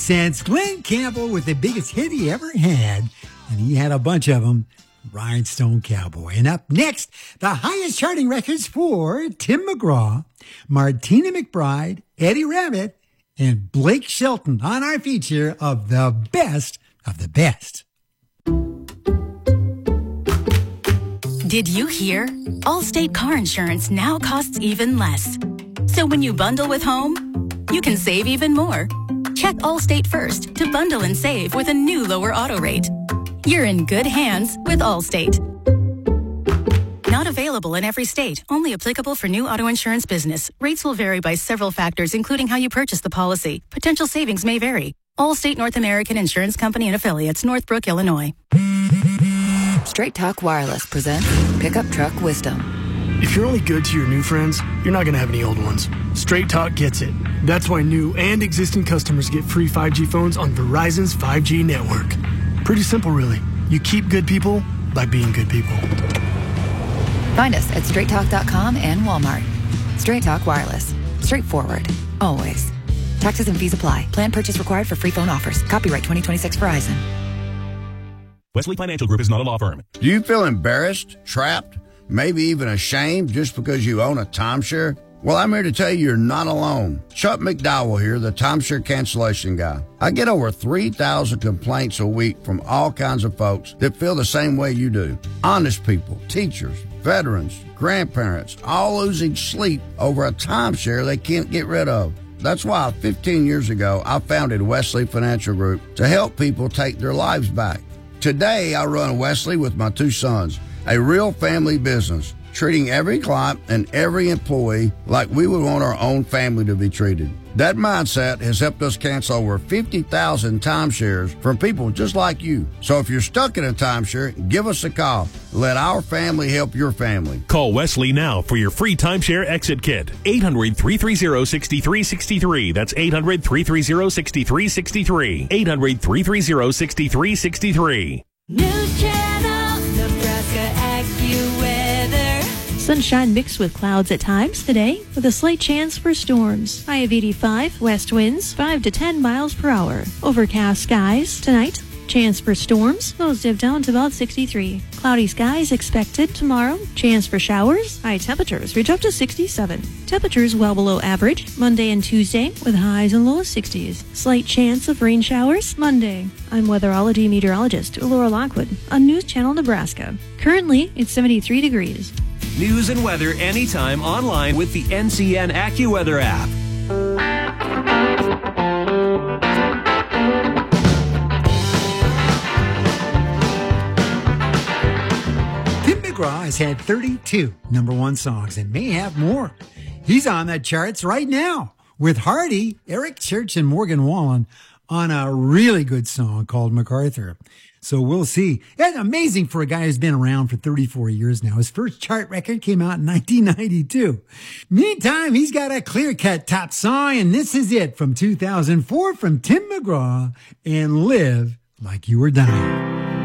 Since Glenn Campbell was the biggest hit he ever had, and he had a bunch of them, Rhinestone Cowboy. And up next, the highest charting records for Tim McGraw, Martina McBride, Eddie Rabbitt, and Blake Shelton on our feature of the best of the best. Did you hear? Allstate car insurance now costs even less. So when you bundle with home, you can save even more. Check Allstate first to bundle and save with a new lower auto rate. You're in good hands with Allstate. Not available in every state. Only applicable for new auto insurance business. Rates will vary by several factors, including how you purchase the policy. Potential savings may vary. Allstate North American Insurance Company and Affiliates, Northbrook, Illinois. Straight Talk Wireless presents Pickup Truck Wisdom. If you're only good to your new friends, you're not going to have any old ones. Straight Talk gets it. That's why new and existing customers get free 5G phones on Verizon's 5G network. Pretty simple, really. You keep good people by being good people. Find us at straighttalk.com and Walmart. Straight Talk Wireless. Straightforward. Always. Taxes and fees apply. Plan purchase required for free phone offers. Copyright 2026 Verizon. Wesley Financial Group is not a law firm. Do you feel embarrassed, trapped, maybe even ashamed just because you own a timeshare? Well, I'm here to tell you you're not alone. Chuck McDowell here, the timeshare cancellation guy. I get over 3,000 complaints a week from all kinds of folks that feel the same way you do. Honest people, teachers, veterans, grandparents, all losing sleep over a timeshare they can't get rid of. That's why 15 years ago, I founded Wesley Financial Group to help people take their lives back. Today, I run Wesley with my two sons, a real family business, treating every client and every employee like we would want our own family to be treated. That mindset has helped us cancel over 50,000 timeshares from people just like you. So if you're stuck in a timeshare, give us a call. Let our family help your family. Call Wesley now for your free timeshare exit kit. 800-330-6363. That's 800-330-6363. 800-330-6363. News Channel, Nebraska AccuWeather. Sunshine mixed with clouds at times today, with a slight chance for storms. High of 85, west winds 5 to 10 miles per hour. Overcast skies tonight. Chance for storms, those dip down to about 63. Cloudy skies expected tomorrow. Chance for showers. High temperatures reach up to 67. Temperatures well below average Monday and Tuesday with highs in low 60s. Slight chance of rain showers Monday. I'm weatherology meteorologist Laura Lockwood on News Channel Nebraska. Currently, it's 73 degrees. News and weather anytime online with the NCN AccuWeather app. Tim McGraw has had 32 number one songs and may have more. He's on the charts right now with Hardy, Eric Church, and Morgan Wallen on a really good song called MacArthur. So we'll see. It's amazing for a guy who's been around for 34 years now. His first chart record came out in 1992. Meantime, he's got a clear-cut top song, and this is it from 2004 from Tim McGraw and Live Like You Were Dying.